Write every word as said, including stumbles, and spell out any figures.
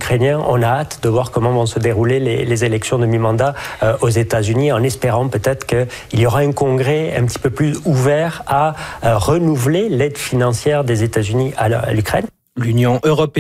Ukrainiens, on a hâte de voir comment vont se dérouler les, les élections de mi-mandat euh, aux États-Unis, en espérant peut-être qu'il y aura un congrès un petit peu plus ouvert à euh, renouveler l'aide financière des États-Unis à l'Ukraine. L'Union européenne